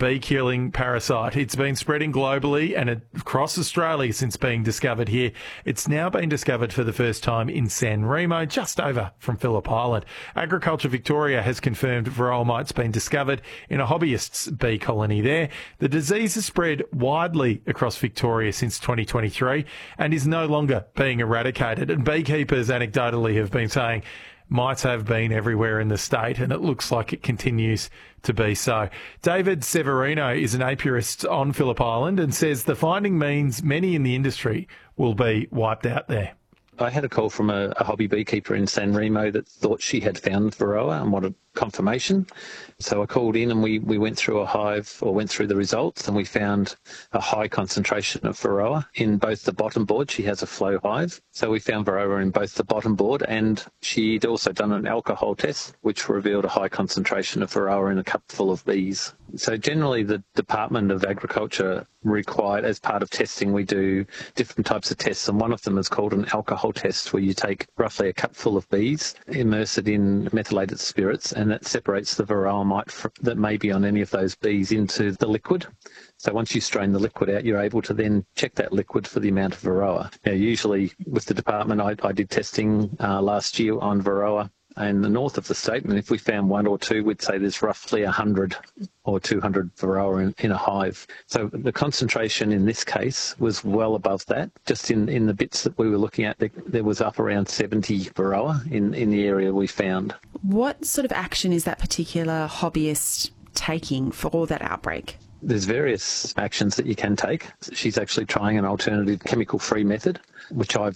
bee-killing parasite. It's been spreading globally and across Australia since being discovered here. It's now been discovered for the first time in San Remo, just over from Phillip Island. Agriculture Victoria has confirmed varroa mite's been discovered in a hobbyist's bee colony there. The disease has spread widely across Victoria since 2023 and is no longer being eradicated. And beekeepers anecdotally have been saying mites have been everywhere in the state, and it looks like it continues to be so. David Severino is an apiarist on Phillip Island and says the finding means many in the industry will be wiped out there. I had a call from a hobby beekeeper in San Remo that thought she had found varroa and wanted confirmation. So I called in and we went through a hive, or went through the results, and we found a high concentration of varroa in both the bottom board. She has a flow hive. So we found varroa in both the bottom board, and she'd also done an alcohol test, which revealed a high concentration of varroa in a cup full of bees. So generally the Department of Agriculture required, as part of testing, we do different types of tests, and one of them is called an alcohol test, where you take roughly a cup full of bees, immerse it in methylated spirits, and that separates the varroa mite that may be on any of those bees into the liquid. So once you strain the liquid out, you're able to then check that liquid for the amount of varroa. Now, usually with the department, I did testing last year on varroa in the north of the state, and if we found one or two, we'd say there's roughly 100 or 200 varroa in a hive. So the concentration in this case was well above that. Just in the bits that we were looking at, there was up around 70 varroa in the area we found. What sort of action is that particular hobbyist taking for that outbreak? There's various actions that you can take. She's actually trying an alternative chemical-free method, which I'm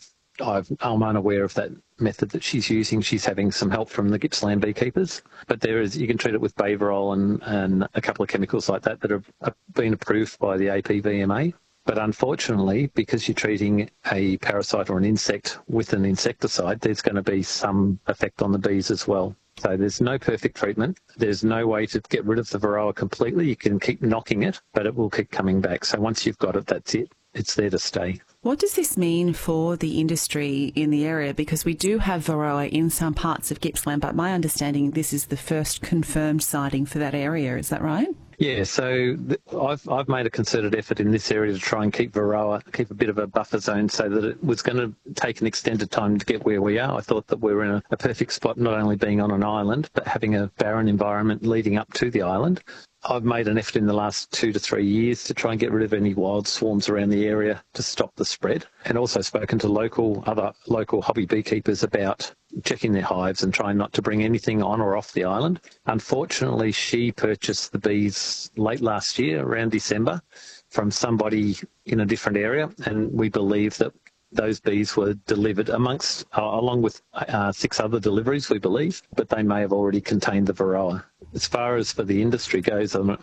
unaware of that method that she's using. She's having some help from the Gippsland beekeepers, but you can treat it with Baverol and a couple of chemicals like that have been approved by the APVMA. But unfortunately, because you're treating a parasite or an insect with an insecticide, there's going to be some effect on the bees as well. So there's no perfect treatment. There's no way to get rid of the varroa completely. You can keep knocking it, but it will keep coming back. So once you've got it, that's it. It's there to stay. What does this mean for the industry in the area? Because we do have varroa in some parts of Gippsland, but my understanding this is the first confirmed sighting for that area. Is that right? Yeah, so I've made a concerted effort in this area to try and keep a bit of a buffer zone so that it was going to take an extended time to get where we are. I thought that we were in a perfect spot, not only being on an island, but having a barren environment leading up to the island. I've made an effort in the last 2 to 3 years to try and get rid of any wild swarms around the area to stop the spread, and also spoken to other local hobby beekeepers about checking their hives and trying not to bring anything on or off the island. Unfortunately, she purchased the bees late last year, around December, from somebody in a different area, and we believe that those bees were delivered along with 6 other deliveries, we believe, but they may have already contained the varroa. As far as for the industry goes on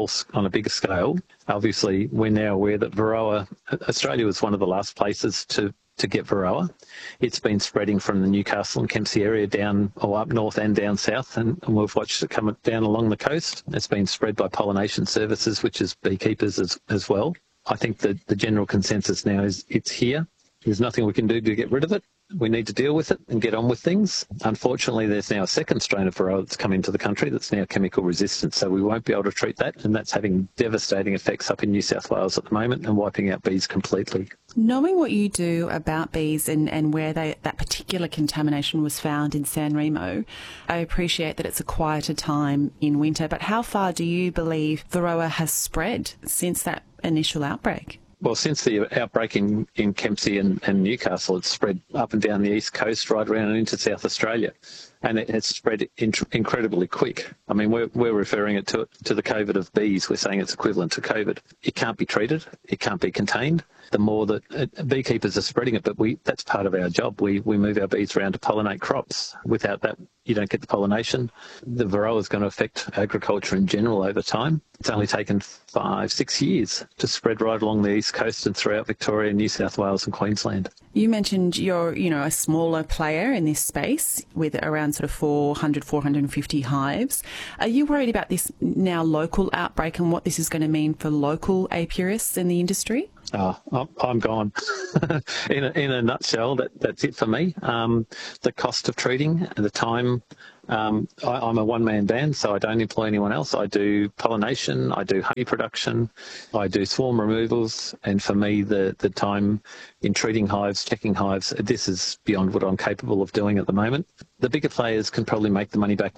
a bigger scale, obviously we're now aware that varroa, Australia was one of the last places to get varroa. It's been spreading from the Newcastle and Kempsey area down or up north and down south, and we've watched it come down along the coast. It's been spread by pollination services, which is beekeepers as well. I think that the general consensus now is it's here. There's nothing we can do to get rid of it. We need to deal with it and get on with things. Unfortunately, there's now a second strain of varroa that's come into the country that's now chemical resistant, so we won't be able to treat that, and that's having devastating effects up in New South Wales at the moment and wiping out bees completely. Knowing what you do about bees and where that particular contamination was found in San Remo, I appreciate that it's a quieter time in winter, but how far do you believe varroa has spread since that initial outbreak? Well, since the outbreak in Kempsey and Newcastle, it's spread up and down the east coast, right around into South Australia, and it has spread incredibly quick. I mean, we're referring it to the COVID of bees. We're saying it's equivalent to COVID. It can't be treated. It can't be contained. The more that beekeepers are spreading it, but that's part of our job. We move our bees around to pollinate crops. Without that, you don't get the pollination. The varroa is going to affect agriculture in general over time. It's only taken 5-6 years to spread right along the east coast and throughout Victoria, New South Wales and Queensland. You mentioned you're, a smaller player in this space with around sort of 400, 450 hives. Are you worried about this now local outbreak and what this is going to mean for local apiarists in the industry? I'm gone. in a nutshell, that's it for me. The cost of treating, the time. I'm a one-man band, so I don't employ anyone else. I do pollination, I do honey production, I do swarm removals, and for me, the time in treating hives, checking hives, this is beyond what I'm capable of doing at the moment. The bigger players can probably make the money back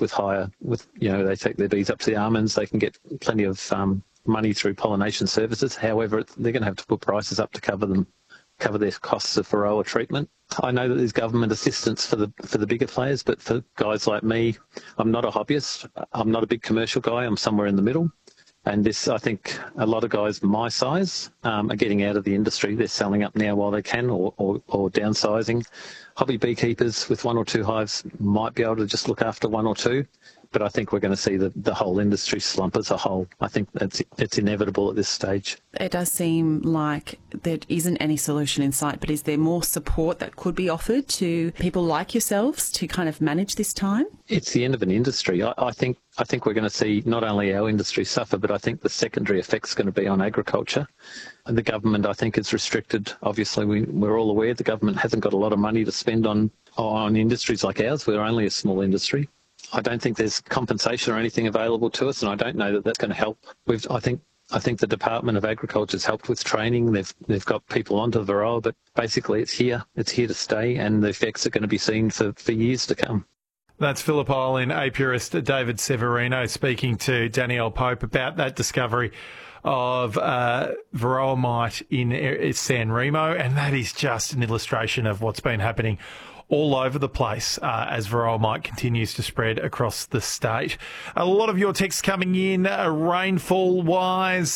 they take their bees up to the almonds, they can get plenty of money through pollination services. However, they're going to have to put prices up to cover their costs of varroa treatment. I know that there's government assistance for the bigger players, but for guys like me, I'm not a hobbyist. I'm not a big commercial guy. I'm somewhere in the middle. And I think a lot of guys my size are getting out of the industry. They're selling up now while they can, or downsizing. Hobby beekeepers with 1 or 2 hives might be able to just look after 1 or 2. But I think we're going to see the whole industry slump as a whole. I think it's inevitable at this stage. It does seem like there isn't any solution in sight, but is there more support that could be offered to people like yourselves to kind of manage this time? It's the end of an industry. I think we're going to see not only our industry suffer, but I think the secondary effect's going to be on agriculture. And the government, I think, is restricted. Obviously, we're all aware the government hasn't got a lot of money to spend on industries like ours. We're only a small industry. I don't think there's compensation or anything available to us, and I don't know that that's going to help. I think the Department of Agriculture has helped with training. They've got people onto Varroa, but basically it's here to stay, and the effects are going to be seen for years to come. That's Phillip Island apiarist David Severino speaking to Danielle Pope about that discovery of Varroa mite in San Remo, and that is just an illustration of what's been happening all over the place as Varroa mite continues to spread across the state. A lot of your texts coming in, rainfall-wise.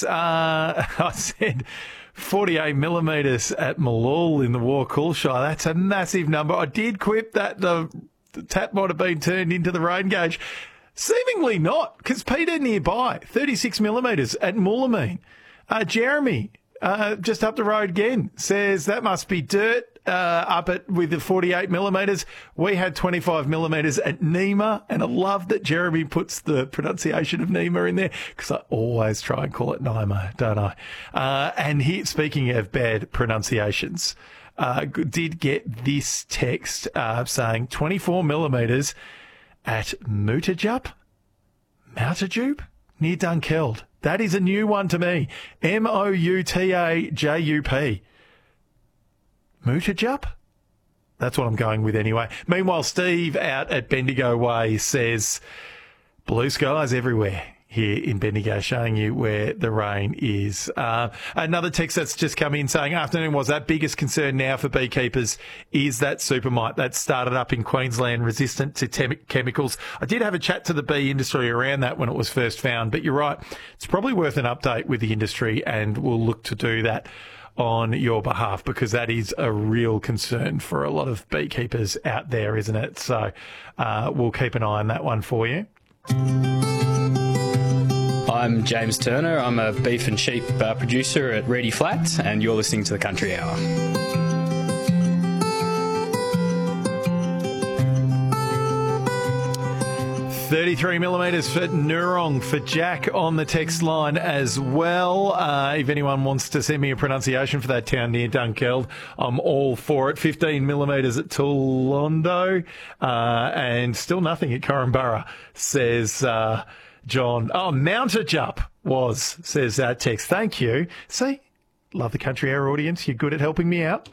I said 48 millimetres at Malul in the War-Cool Shire. That's a massive number. I did quip that the tap might have been turned into the rain gauge. Seemingly not, because Peter nearby, 36 millimetres at Moolameen. Jeremy, just up the road again, says that must be dirt. With the 48 millimetres. We had 25 millimetres at Nima, and I love that Jeremy puts the pronunciation of Nima in there because I always try and call it Nima, don't I? And he, speaking of bad pronunciations, did get this text saying 24 millimetres at Mutajup near Dunkeld. That is a new one to me. Moutajup. Mutajup? That's what I'm going with anyway. Meanwhile, Steve out at Bendigo Way says blue skies everywhere here in Bendigo, showing you where the rain is. Another text that's just come in saying, afternoon, was that biggest concern now for beekeepers is that super mite that started up in Queensland resistant to chemicals. I did have a chat to the bee industry around that when it was first found, but you're right. It's probably worth an update with the industry, and we'll look to do that on your behalf, because that is a real concern for a lot of beekeepers out there, isn't it? So we'll keep an eye on that one for you. I'm James Turner. I'm a beef and sheep producer at Reedy Flats, and you're listening to The Country Hour. 33 millimetres for Noorong for Jack on the text line as well. If anyone wants to send me a pronunciation for that town near Dunkeld, I'm all for it. 15 millimetres at Toolondo, and still nothing at Corumburra, says John. Oh, Mountajup says that text. Thank you. See, love the Country Hour audience. You're good at helping me out.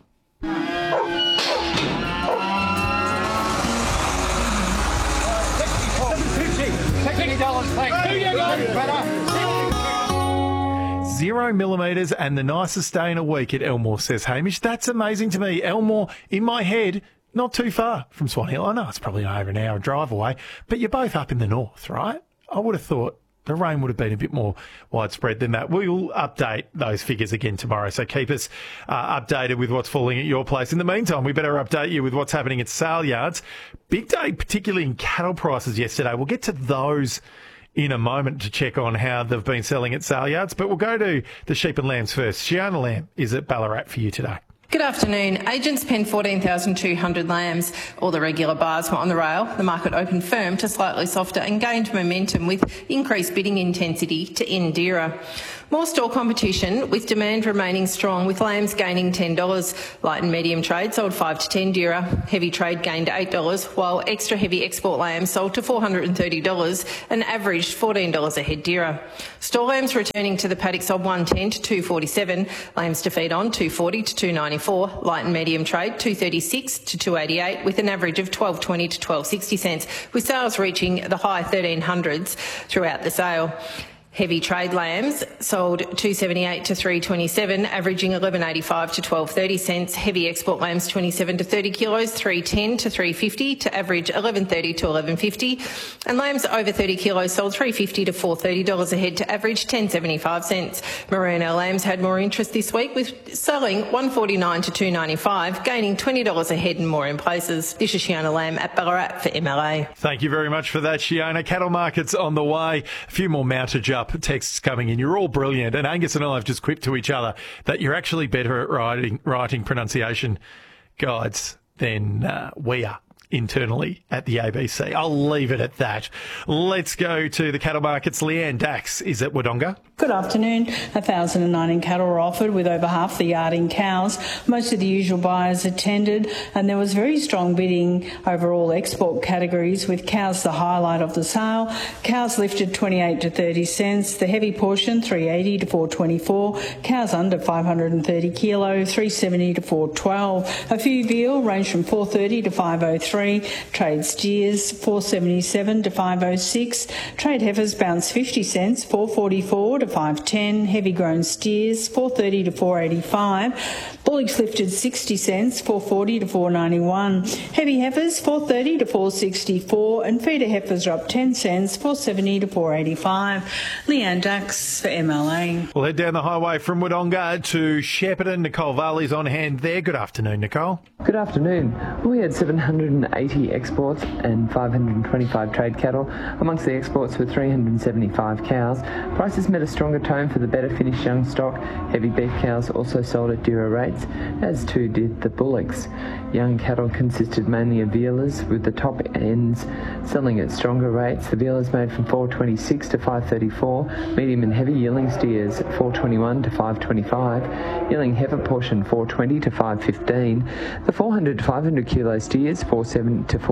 $0 millimetres and the nicest day in a week at Elmore, says Hamish. That's amazing to me. Elmore, in my head, not too far from Swan Hill. I know it's probably over an hour drive away, but you're both up in the north, right? I would have thought the rain would have been a bit more widespread than that. We'll update those figures again tomorrow, so keep us updated with what's falling at your place. In the meantime, we better update you with what's happening at sale yards. Big day, particularly in cattle prices yesterday. We'll get to those in a moment to check on how they've been selling at sale yards, but we'll go to the sheep and lambs first. Shiona Lamb is at Ballarat for you today. Good afternoon. Agents penned 14,200 lambs. All the regular bars were on the rail. The market opened firm to slightly softer and gained momentum with increased bidding intensity to end dearer. More store competition with demand remaining strong, with lambs gaining $10. Light and medium trade sold 5 to 10 DIRA. Heavy trade gained $8, while extra heavy export lambs sold to $430 and averaged $14 a head DIRA. Store lambs returning to the paddock sold 110 to 247. Lambs to feed on 240 to 294. Light and medium trade 236 to 288, with an average of $12.20 to $12.60 cents, with sales reaching the high 1300s throughout the sale. Heavy trade lambs sold 278 to 327, averaging 11.85 to 12.30 cents. Heavy export lambs 27 to 30 kilos, 310 to 350 to average 11.30 to 11.50, and lambs over 30 kilos sold 350 to $430 a head to average 10.75 cents. Merino lambs had more interest this week, with selling 149 to 295, gaining $20 a head and more in places. This is Shiona Lamb at Ballarat for MLA. Thank you very much for that, Shiona. Cattle markets on the way. A few more mountage up texts coming in. You're all brilliant. And Angus and I have just quipped to each other that you're actually better at writing pronunciation guides than we are internally at the ABC. I'll leave it at that. Let's go to the cattle markets. Leanne Dax is at Wodonga. Good afternoon. 1,009 cattle were offered, with over half the yard in cows. Most of the usual buyers attended, and there was very strong bidding over all export categories, with cows the highlight of the sale. Cows lifted 28 to 30 cents. The heavy portion 380 to 424. Cows under 530 kilo 370 to 412. A few veal ranged from 430 to 503. Trade steers 477 to 506. Trade heifers bounced 50 cents, 444 to 510. Heavy grown steers 430 to 485. Bullocks lifted 60 cents, 440 to 491. Heavy heifers 430 to 464, and feeder heifers are up 10 cents, 470 to 485. Leanne Dax for MLA. We'll head down the highway from Wodonga to Shepparton. Nicole Varley's on hand there. Good afternoon, Nicole. Good afternoon. We had 780 exports and 525 trade cattle. Amongst the exports were 375 cows. Prices met a stronger tone for the better finished young stock. Heavy beef cows also sold at DIRA rates, as too did the bullocks. Young cattle consisted mainly of vealers, with the top ends selling at stronger rates. The vealers made from 426 to 534, medium and heavy yearling steers 421 to 525, yearling heifer portion 420 to 515, the 400 to 500 kilo steers 470 to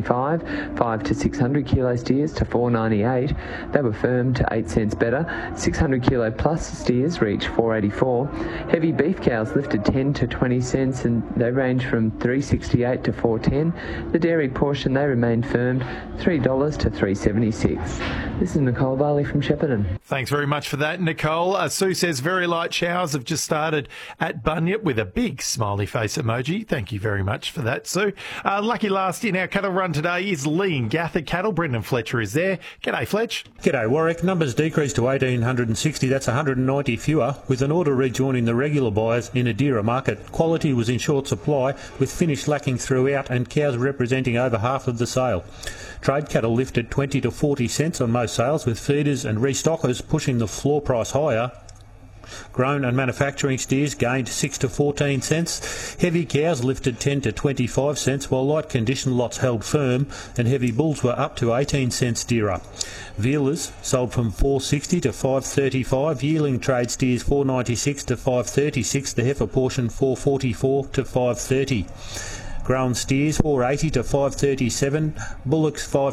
475, 5 to 600 kilo steers to 498. They were firm to 8 cents better. 600 kilo plus steers reached 484. Heavy beef cows lifted 10 to 20 cents, and they range from 368 to 410. The dairy portion, they remained firm, $3 to 376. This is Nicole Varley from Shepparton. Thanks very much for that, Nicole. Sue says very light showers have just started at Bunyip, with a big smiley face emoji. Thank you very much for that, Sue. Lucky last in our cattle run today is Lee and Gatherd Cattle. Brendan Fletcher is there. G'day, Fletch. G'day, Warwick. Numbers decreased to 1,860. That's 190 fewer, with an order rejoining the regular buyers in a DIRA market. Quality was in short supply, with finish lacking throughout and cows representing over half of the sale. Trade cattle lifted 20 to 40 cents on most sales, with feeders and restockers pushing the floor price higher. Grown and manufacturing steers gained 6 to 14 cents. Heavy cows lifted 10 to 25 cents, while light condition lots held firm, and heavy bulls were up to 18 cents DIRA. Vealers sold from 460 to 535. Yearling trade steers 496 to 536. The heifer portion 444 to 530. Grown steers 480 to 537. Bullocks 5